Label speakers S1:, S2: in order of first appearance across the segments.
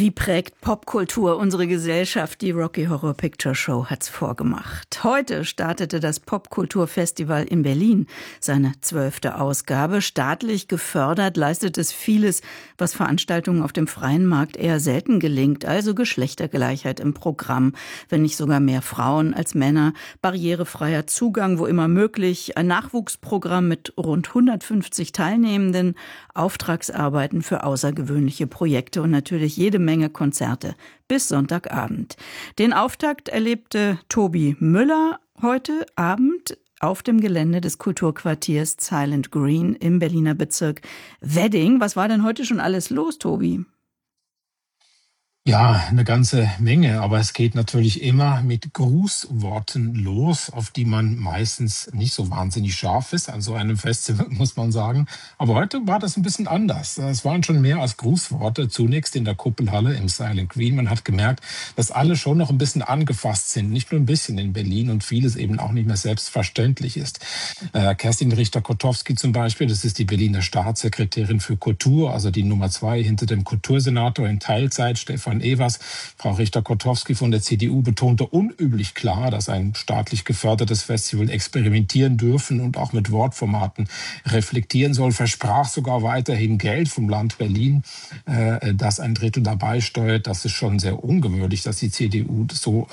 S1: Wie prägt Popkultur unsere Gesellschaft? Die Rocky Horror Picture Show hat's vorgemacht. Heute startete das Popkulturfestival in Berlin seine 12. Ausgabe. Staatlich gefördert leistet es vieles, was Veranstaltungen auf dem freien Markt eher selten gelingt. Also Geschlechtergleichheit im Programm, wenn nicht sogar mehr Frauen als Männer, barrierefreier Zugang, wo immer möglich, ein Nachwuchsprogramm mit rund 150 Teilnehmenden, Auftragsarbeiten für außergewöhnliche Projekte und natürlich jede Menge Konzerte bis Sonntagabend. Den Auftakt erlebte Tobi Müller heute Abend auf dem Gelände des Kulturquartiers Silent Green im Berliner Bezirk Wedding. Was war denn heute schon alles los, Tobi?
S2: Ja, eine ganze Menge, aber es geht natürlich immer mit Grußworten los, auf die man meistens nicht so wahnsinnig scharf ist an so einem Festival, muss man sagen. Aber heute war das ein bisschen anders. Es waren schon mehr als Grußworte, zunächst in der Kuppelhalle im Silent Green. Man hat gemerkt, dass alle schon noch ein bisschen angefasst sind, nicht nur ein bisschen in Berlin und vieles eben auch nicht mehr selbstverständlich ist. Kerstin Richter-Kotowski zum Beispiel, das ist die Berliner Staatssekretärin für Kultur, also die Nummer 2 hinter dem Kultursenator in Teilzeit, Stefan Evers. Frau Richter-Kotowski von der CDU betonte unüblich klar, dass ein staatlich gefördertes Festival experimentieren dürfen und auch mit Wortformaten reflektieren soll, versprach sogar weiterhin Geld vom Land Berlin, das ein Drittel dabei steuert. Das ist schon sehr ungewöhnlich, dass die CDU so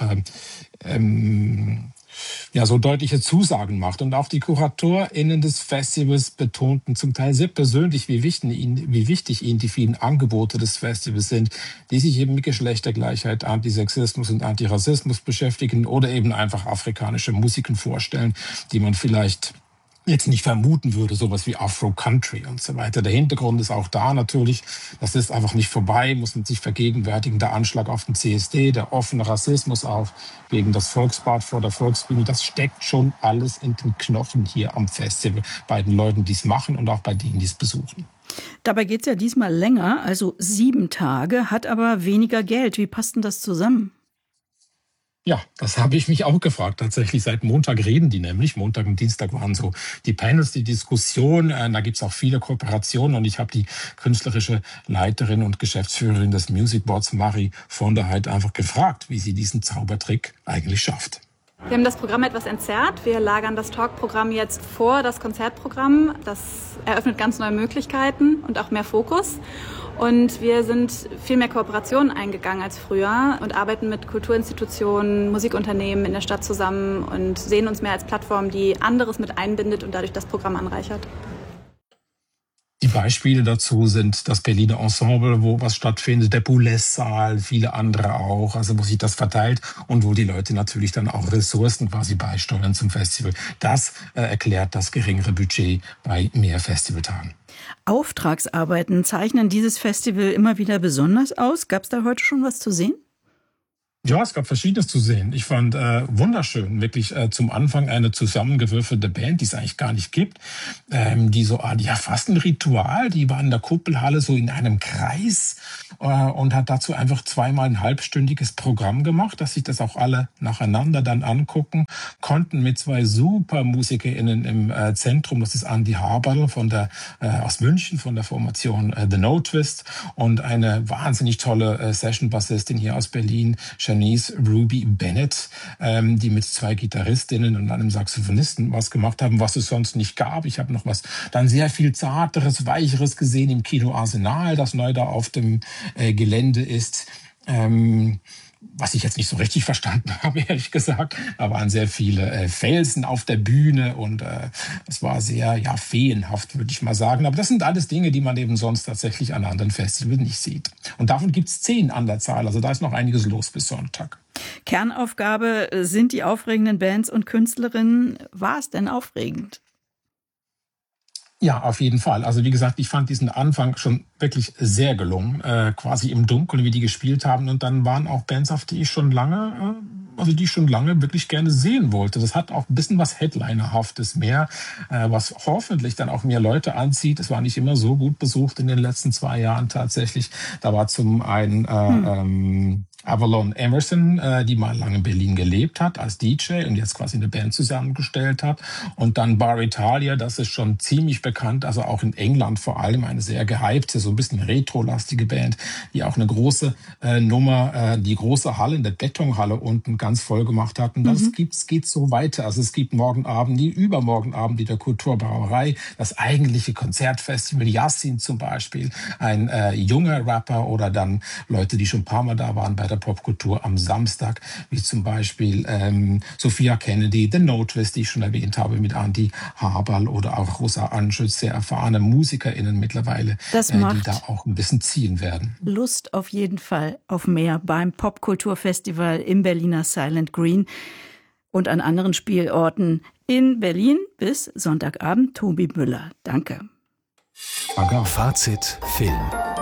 S2: so deutliche Zusagen macht. Und auch die KuratorInnen des Festivals betonten zum Teil sehr persönlich, wie wichtig ihnen die vielen Angebote des Festivals sind, die sich eben mit Geschlechtergleichheit, Antisexismus und Antirassismus beschäftigen oder eben einfach afrikanische Musiken vorstellen, die man vielleicht jetzt nicht vermuten würde, sowas wie Afro-Country und so weiter. Der Hintergrund ist auch da natürlich, das ist einfach nicht vorbei, muss man sich vergegenwärtigen, der Anschlag auf den CSD, der offene Rassismus auch gegen das Volksbad vor der Volksbühne, das steckt schon alles in den Knochen hier am Festival, bei den Leuten, die es machen und auch bei denen, die es besuchen.
S1: Dabei geht's ja diesmal länger, also 7 Tage, hat aber weniger Geld. Wie passt denn das zusammen?
S2: Ja, das habe ich mich auch gefragt. Tatsächlich seit Montag reden die nämlich. Montag und Dienstag waren so die Panels, die Diskussion. Da gibt's auch viele Kooperationen. Und ich habe die künstlerische Leiterin und Geschäftsführerin des Music Boards, Marie von der Heid, einfach gefragt, wie sie diesen Zaubertrick eigentlich schafft.
S3: Wir haben das Programm etwas entzerrt. Wir lagern das Talkprogramm jetzt vor das Konzertprogramm. Das eröffnet ganz neue Möglichkeiten und auch mehr Fokus. Und wir sind viel mehr Kooperationen eingegangen als früher und arbeiten mit Kulturinstitutionen, Musikunternehmen in der Stadt zusammen und sehen uns mehr als Plattform, die anderes mit einbindet und dadurch das Programm anreichert.
S2: Die Beispiele dazu sind das Berliner Ensemble, wo was stattfindet, der Boulez-Saal, viele andere auch, also wo sich das verteilt und wo die Leute natürlich dann auch Ressourcen quasi beisteuern zum Festival. Das erklärt das geringere Budget bei mehr Festivaltagen.
S1: Auftragsarbeiten zeichnen dieses Festival immer wieder besonders aus. Gab es da heute schon was zu sehen?
S2: Ja, es gab Verschiedenes zu sehen. Ich fand wunderschön, wirklich zum Anfang eine zusammengewürfelte Band, die es eigentlich gar nicht gibt, die so fast ein Ritual, die war in der Kuppelhalle so in einem Kreis und hat dazu einfach zweimal ein halbstündiges Programm gemacht, dass sich das auch alle nacheinander dann angucken konnten, mit 2 super MusikerInnen im Zentrum. Das ist Andi Haberl aus München von der Formation The No Twist und eine wahnsinnig tolle Session-Bassistin hier aus Berlin, Janice Ruby Bennett, die mit 2 Gitarristinnen und einem Saxophonisten was gemacht haben, was es sonst nicht gab. Ich habe noch was dann sehr viel Zarteres, Weicheres gesehen im Kino Arsenal, das neu da auf dem Gelände ist. Was ich jetzt nicht so richtig verstanden habe, ehrlich gesagt. Da waren sehr viele Felsen auf der Bühne und es war sehr feenhaft, würde ich mal sagen. Aber das sind alles Dinge, die man eben sonst tatsächlich an anderen Festivals nicht sieht. Und davon gibt es 10 an der Zahl. Also da ist noch einiges los bis Sonntag.
S1: Kernaufgabe sind die aufregenden Bands und Künstlerinnen. War es denn aufregend?
S2: Ja, auf jeden Fall. Also wie gesagt, ich fand diesen Anfang schon wirklich sehr gelungen, quasi im Dunkeln, wie die gespielt haben. Und dann waren auch Bands, auf die ich schon lange wirklich gerne sehen wollte. Das hat auch ein bisschen was Headlinerhaftes mehr, was hoffentlich dann auch mehr Leute anzieht. Es war nicht immer so gut besucht in den letzten 2 Jahren tatsächlich. Da war zum einen Avalon Emerson, die mal lange in Berlin gelebt hat als DJ und jetzt quasi eine Band zusammengestellt hat. Und dann Bar Italia, das ist schon ziemlich bekannt, also auch in England vor allem eine sehr gehypte, so ein bisschen retro-lastige Band, die auch eine große Nummer, die große Halle, in der Betonhalle unten ganz voll gemacht hat. Und das geht so weiter. Also es gibt morgen Abend, übermorgen Abend wieder Kulturbrauerei, das eigentliche Konzertfestival, Yassin zum Beispiel, ein junger Rapper oder dann Leute, die schon ein paar Mal da waren bei der Popkultur am Samstag, wie zum Beispiel Sophia Kennedy, The Notorious, die ich schon erwähnt habe, mit Andi Haberl oder auch Rosa Anschütz, sehr erfahrene MusikerInnen mittlerweile, die da auch ein bisschen ziehen werden.
S1: Lust auf jeden Fall auf mehr beim Popkulturfestival im Berliner Silent Green und an anderen Spielorten in Berlin bis Sonntagabend. Tobi Müller, danke.
S4: Fazit Film.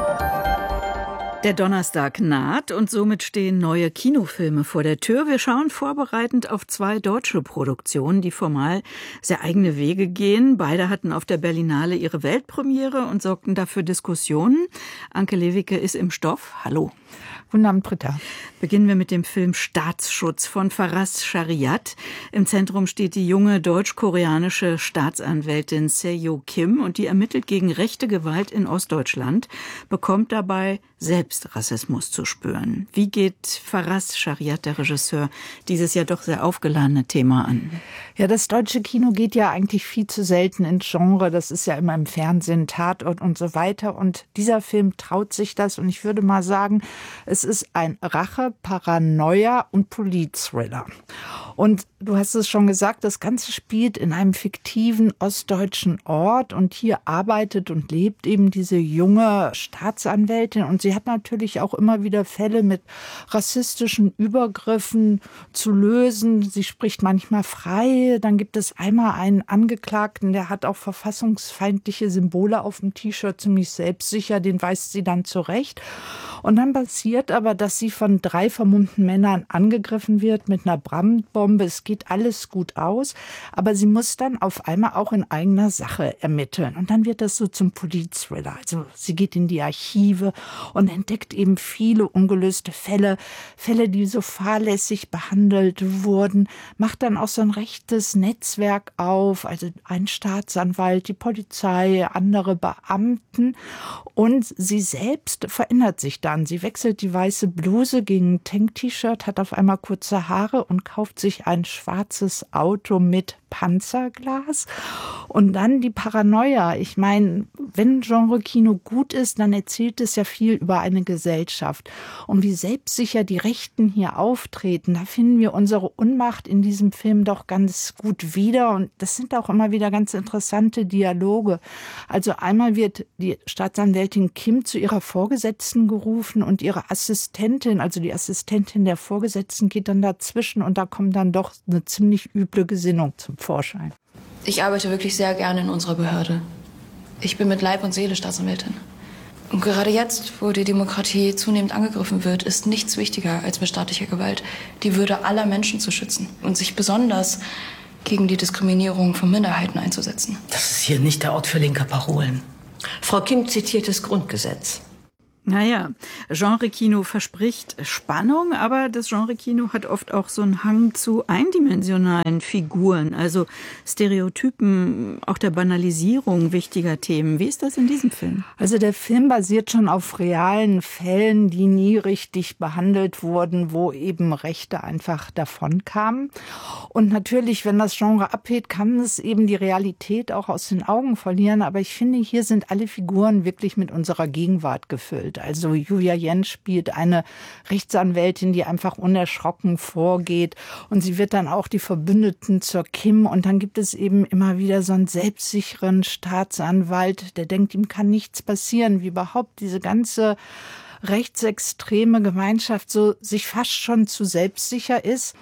S1: Der Donnerstag naht und somit stehen neue Kinofilme vor der Tür. Wir schauen vorbereitend auf 2 deutsche Produktionen, die formal sehr eigene Wege gehen. Beide hatten auf der Berlinale ihre Weltpremiere und sorgten dafür Diskussionen. Anke Lewicke ist im Stoff. Hallo.
S5: Guten Abend, Britta.
S1: Beginnen wir mit dem Film Staatsschutz von Faraz Shariat. Im Zentrum steht die junge deutsch-koreanische Staatsanwältin Se-Yo Kim und die ermittelt gegen rechte Gewalt in Ostdeutschland, bekommt dabei selbst Rassismus zu spüren. Wie geht Faraz Shariat, der Regisseur, dieses ja doch sehr aufgeladene Thema an?
S5: Ja, das deutsche Kino geht ja eigentlich viel zu selten ins Genre. Das ist ja immer im Fernsehen, Tatort und so weiter. Und dieser Film traut sich das. Und ich würde mal sagen, es ist ein Rache-, Paranoia- und Polit-Thriller. Und du hast es schon gesagt, das Ganze spielt in einem fiktiven ostdeutschen Ort. Und hier arbeitet und lebt eben diese junge Staatsanwältin. Und sie hat natürlich auch immer wieder Fälle mit rassistischen Übergriffen zu lösen. Sie spricht manchmal frei. Dann gibt es einmal einen Angeklagten, der hat auch verfassungsfeindliche Symbole auf dem T-Shirt, ziemlich selbstsicher. Den weist sie dann zurecht. Und dann passiert aber, dass sie von 3 vermummten Männern angegriffen wird mit einer Brandbombe. Es geht alles gut aus, aber sie muss dann auf einmal auch in eigener Sache ermitteln. Und dann wird das so zum Polit-Thriller. Also sie geht in die Archive und entdeckt eben viele ungelöste Fälle, die so fahrlässig behandelt wurden, macht dann auch so ein rechtes Netzwerk auf, also ein Staatsanwalt, die Polizei, andere Beamten, und sie selbst verändert sich dann. Sie wechselt die weiße Bluse gegen ein Tank-T-Shirt, hat auf einmal kurze Haare und kauft sich ein schwarzes Auto mit Panzerglas. Und dann die Paranoia. Ich meine, wenn Genre-Kino gut ist, dann erzählt es ja viel über eine Gesellschaft. Und wie selbstsicher die Rechten hier auftreten, da finden wir unsere Unmacht in diesem Film doch ganz gut wieder. Und das sind auch immer wieder ganz interessante Dialoge. Also einmal wird die Staatsanwältin Kim zu ihrer Vorgesetzten gerufen und ihre Assistentin, also die Assistentin der Vorgesetzten, geht dann dazwischen und da kommt dann doch eine ziemlich üble Gesinnung zum Vorschein.
S6: Ich arbeite wirklich sehr gerne in unserer Behörde. Ich bin mit Leib und Seele Staatsanwältin. Und gerade jetzt, wo die Demokratie zunehmend angegriffen wird, ist nichts wichtiger als mit staatlicher Gewalt die Würde aller Menschen zu schützen und sich besonders gegen die Diskriminierung von Minderheiten einzusetzen.
S7: Das ist hier nicht der Ort für linke Parolen. Frau Kim zitiert das Grundgesetz.
S1: Naja, Genre-Kino verspricht Spannung, aber das Genre-Kino hat oft auch so einen Hang zu eindimensionalen Figuren, also Stereotypen, auch der Banalisierung wichtiger Themen. Wie ist das in diesem Film?
S5: Also der Film basiert schon auf realen Fällen, die nie richtig behandelt wurden, wo eben Rechte einfach davonkamen. Und natürlich, wenn das Genre abhebt, kann es eben die Realität auch aus den Augen verlieren. Aber ich finde, hier sind alle Figuren wirklich mit unserer Gegenwart gefüllt. Also Julia Jentsch spielt eine Rechtsanwältin, die einfach unerschrocken vorgeht. Und sie wird dann auch die Verbündeten zur Kim. Und dann gibt es eben immer wieder so einen selbstsicheren Staatsanwalt, der denkt, ihm kann nichts passieren, wie überhaupt diese ganze rechtsextreme Gemeinschaft so sich fast schon zu selbstsicher ist.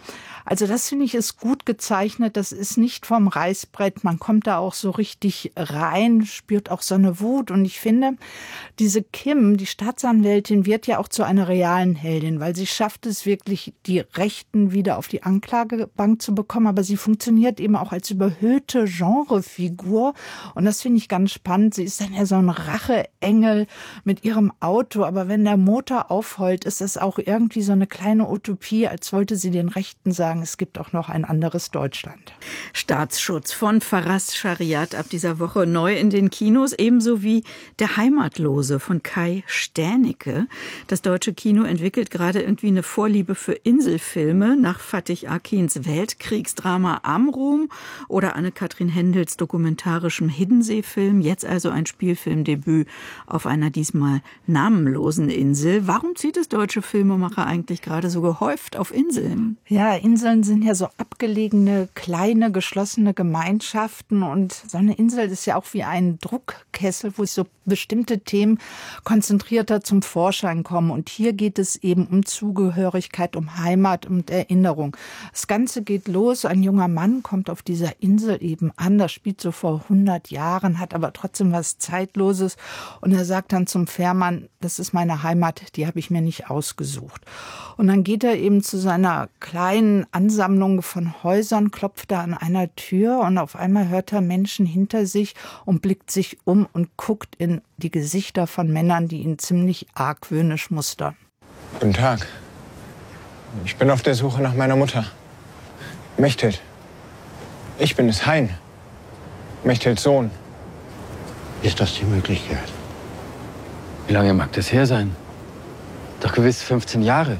S5: Also das finde ich ist gut gezeichnet. Das ist nicht vom Reißbrett. Man kommt da auch so richtig rein, spürt auch so eine Wut. Und ich finde, diese Kim, die Staatsanwältin, wird ja auch zu einer realen Heldin, weil sie schafft es wirklich, die Rechten wieder auf die Anklagebank zu bekommen. Aber sie funktioniert eben auch als überhöhte Genrefigur. Und das finde ich ganz spannend. Sie ist dann ja so ein Racheengel mit ihrem Auto. Aber wenn der Motor aufheult, ist das auch irgendwie so eine kleine Utopie, als wollte sie den Rechten sagen, es gibt auch noch ein anderes Deutschland.
S1: Staatsschutz von Faraz Shariat ab dieser Woche neu in den Kinos, ebenso wie Der Heimatlose von Kai Stänicke. Das deutsche Kino entwickelt gerade irgendwie eine Vorliebe für Inselfilme nach Fatih Akins Weltkriegsdrama Amrum oder Anne-Kathrin Hendels dokumentarischem Hiddensee-Film. Jetzt also ein Spielfilmdebüt auf einer diesmal namenlosen Insel. Warum zieht es deutsche Filmemacher eigentlich gerade so gehäuft auf Inseln?
S5: Ja, Inseln sind ja so abgelegene, kleine, geschlossene Gemeinschaften. Und so eine Insel ist ja auch wie ein Druckkessel, wo so bestimmte Themen konzentrierter zum Vorschein kommen. Und hier geht es eben um Zugehörigkeit, um Heimat und Erinnerung. Das Ganze geht los. Ein junger Mann kommt auf dieser Insel eben an. Das spielt so vor 100 Jahren, hat aber trotzdem was Zeitloses. Und er sagt dann zum Fährmann, das ist meine Heimat, die habe ich mir nicht ausgesucht. Und dann geht er eben zu seiner kleinen Ansammlung von Häusern, klopft da an einer Tür und auf einmal hört er Menschen hinter sich und blickt sich um und guckt in die Gesichter von Männern, die ihn ziemlich argwöhnisch mustern.
S4: Guten Tag. Ich bin auf der Suche nach meiner Mutter. Mechthild. Ich bin es, Hein. Mechthilds Sohn.
S8: Ist das die Möglichkeit? Wie lange mag das her sein? Doch gewiss 15 Jahre.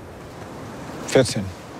S4: 14.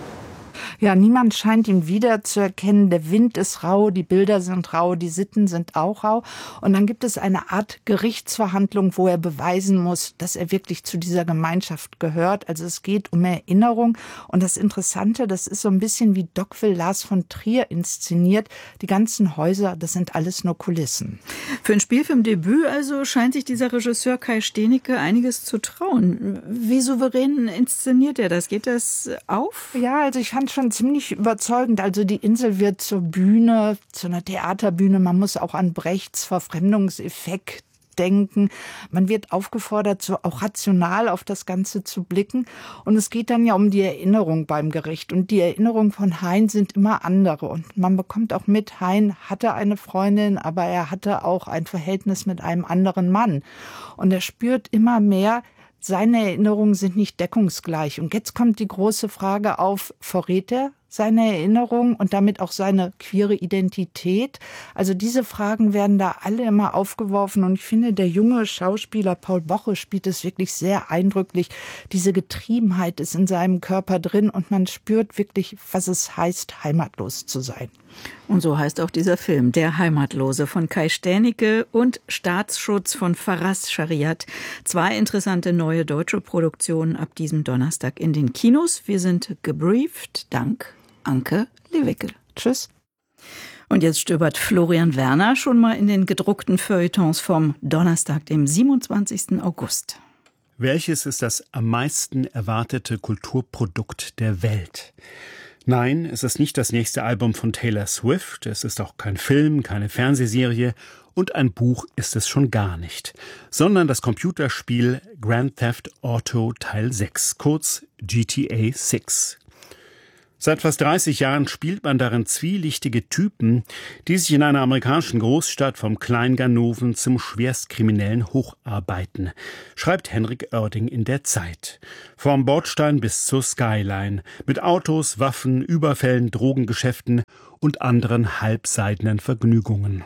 S5: Ja, niemand scheint ihn wiederzuerkennen. Der Wind ist rau, die Bilder sind rau, die Sitten sind auch rau. Und dann gibt es eine Art Gerichtsverhandlung, wo er beweisen muss, dass er wirklich zu dieser Gemeinschaft gehört. Also es geht um Erinnerung. Und das Interessante, das ist so ein bisschen wie Dogville Lars von Trier inszeniert. Die ganzen Häuser, das sind alles nur Kulissen.
S1: Für ein Spielfilmdebüt also scheint sich dieser Regisseur Kai Stänicke einiges zu trauen. Wie souverän inszeniert er das? Geht das auf?
S5: Ja, also ich fand schon ziemlich überzeugend. Also die Insel wird zur Bühne, zu einer Theaterbühne. Man muss auch an Brechts Verfremdungseffekt denken. Man wird aufgefordert, so auch rational auf das Ganze zu blicken. Und es geht dann ja um die Erinnerung beim Gericht. Und die Erinnerungen von Hein sind immer andere. Und man bekommt auch mit, Hein hatte eine Freundin, aber er hatte auch ein Verhältnis mit einem anderen Mann. Und er spürt immer mehr, seine Erinnerungen sind nicht deckungsgleich. Und jetzt kommt die große Frage auf, verrät er seine Erinnerung und damit auch seine queere Identität? Also diese Fragen werden da alle immer aufgeworfen. Und ich finde, der junge Schauspieler Paul Boche spielt es wirklich sehr eindrücklich. Diese Getriebenheit ist in seinem Körper drin und man spürt wirklich, was es heißt, heimatlos zu sein.
S1: Und so heißt auch dieser Film, Der Heimatlose von Kai Stänicke und Staatsschutz von Faraz Shariat. 2 interessante neue deutsche Produktionen ab diesem Donnerstag in den Kinos. Wir sind gebrieft. Dank Anke Lewicke.
S5: Tschüss.
S1: Und jetzt stöbert Florian Werner schon mal in den gedruckten Feuilletons vom Donnerstag, dem 27. August.
S9: Welches ist das am meisten erwartete Kulturprodukt der Welt? Nein, es ist nicht das nächste Album von Taylor Swift, es ist auch kein Film, keine Fernsehserie und ein Buch ist es schon gar nicht, sondern das Computerspiel Grand Theft Auto Teil 6, kurz GTA 6. Seit fast 30 Jahren spielt man darin zwielichtige Typen, die sich in einer amerikanischen Großstadt vom Kleinganoven zum Schwerstkriminellen hocharbeiten, schreibt Henrik Oerding in der Zeit. Vom Bordstein bis zur Skyline, mit Autos, Waffen, Überfällen, Drogengeschäften und anderen halbseidenen Vergnügungen.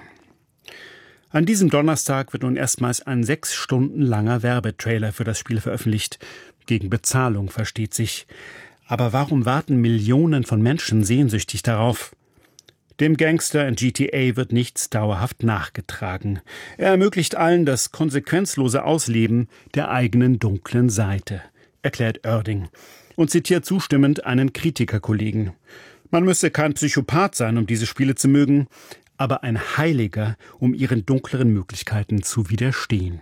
S9: An diesem Donnerstag wird nun erstmals ein 6 Stunden langer Werbetrailer für das Spiel veröffentlicht. Gegen Bezahlung, versteht sich. Aber warum warten Millionen von Menschen sehnsüchtig darauf? Dem Gangster in GTA wird nichts dauerhaft nachgetragen. Er ermöglicht allen das konsequenzlose Ausleben der eigenen dunklen Seite, erklärt Oerding und zitiert zustimmend einen Kritikerkollegen. Man müsse kein Psychopath sein, um diese Spiele zu mögen, aber ein Heiliger, um ihren dunkleren Möglichkeiten zu widerstehen.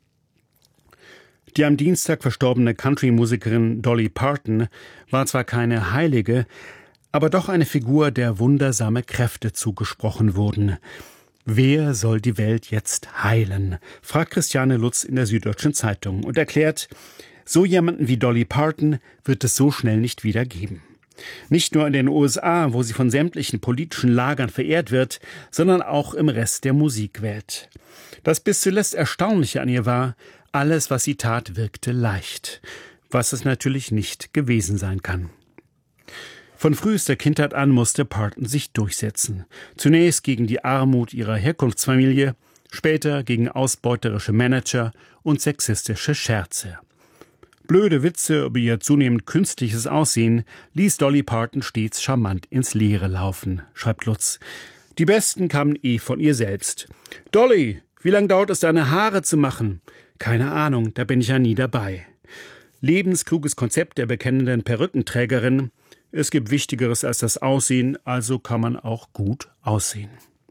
S9: Die am Dienstag verstorbene Country-Musikerin Dolly Parton war zwar keine Heilige, aber doch eine Figur, der wundersame Kräfte zugesprochen wurden. Wer soll die Welt jetzt heilen? Fragt Christiane Lutz in der Süddeutschen Zeitung und erklärt, so jemanden wie Dolly Parton wird es so schnell nicht wieder geben. Nicht nur in den USA, wo sie von sämtlichen politischen Lagern verehrt wird, sondern auch im Rest der Musikwelt. Das bis zuletzt Erstaunliche an ihr war, alles, was sie tat, wirkte leicht, was es natürlich nicht gewesen sein kann. Von frühester Kindheit an musste Parton sich durchsetzen. Zunächst gegen die Armut ihrer Herkunftsfamilie, später gegen ausbeuterische Manager und sexistische Scherze. Blöde Witze über ihr zunehmend künstliches Aussehen ließ Dolly Parton stets charmant ins Leere laufen, schreibt Lutz. Die besten kamen von ihr selbst. »Dolly, wie lange dauert es, deine Haare zu machen?« »Keine Ahnung, da bin ich ja nie dabei.« Lebenskluges Konzept der bekennenden Perückenträgerin. Es gibt Wichtigeres als das Aussehen, also kann man auch gut aussehen.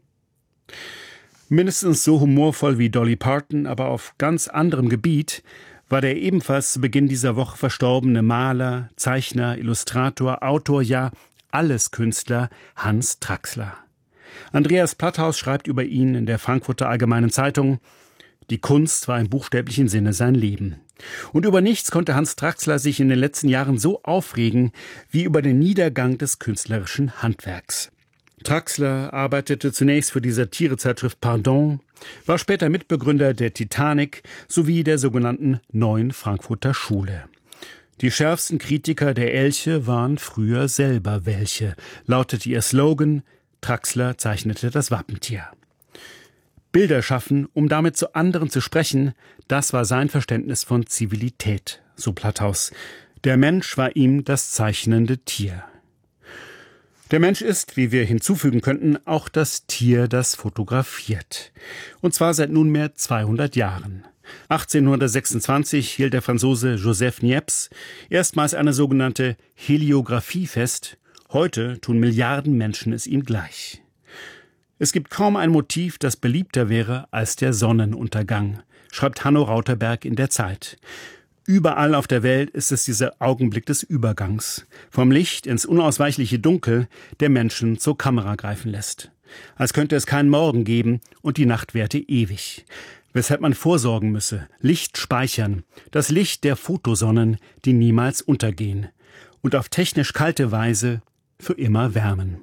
S9: Mindestens so humorvoll wie Dolly Parton, aber auf ganz anderem Gebiet, war der ebenfalls zu Beginn dieser Woche verstorbene Maler, Zeichner, Illustrator, Autor, ja Alleskünstler Hans Traxler. Andreas Platthaus schreibt über ihn in der Frankfurter Allgemeinen Zeitung: Die Kunst war im buchstäblichen Sinne sein Leben. Und über nichts konnte Hans Traxler sich in den letzten Jahren so aufregen wie über den Niedergang des künstlerischen Handwerks. Traxler arbeitete zunächst für die Satirezeitschrift Pardon, war später Mitbegründer der Titanic sowie der sogenannten Neuen Frankfurter Schule. Die schärfsten Kritiker der Elche waren früher selber welche, lautete ihr Slogan. Traxler zeichnete das Wappentier. Bilder schaffen, um damit zu anderen zu sprechen, das war sein Verständnis von Zivilität, so Platthaus. Der Mensch war ihm das zeichnende Tier. Der Mensch ist, wie wir hinzufügen könnten, auch das Tier, das fotografiert. Und zwar seit nunmehr 200 Jahren. 1826 hielt der Franzose Joseph Niepce erstmals eine sogenannte Heliographie fest. Heute tun Milliarden Menschen es ihm gleich. Es gibt kaum ein Motiv, das beliebter wäre als der Sonnenuntergang, schreibt Hanno Rauterberg in der Zeit. Überall auf der Welt ist es dieser Augenblick des Übergangs, vom Licht ins unausweichliche Dunkel, der Menschen zur Kamera greifen lässt. Als könnte es keinen Morgen geben und die Nacht währte ewig. Weshalb man vorsorgen müsse, Licht speichern, das Licht der Fotosonnen, die niemals untergehen und auf technisch kalte Weise für immer wärmen.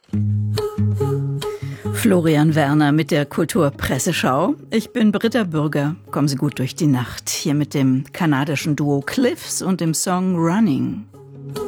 S1: Florian Werner mit der Kulturpresseschau. Ich bin Britta Bürger. Kommen Sie gut durch die Nacht. Hier mit dem kanadischen Duo Cliffs und dem Song Running.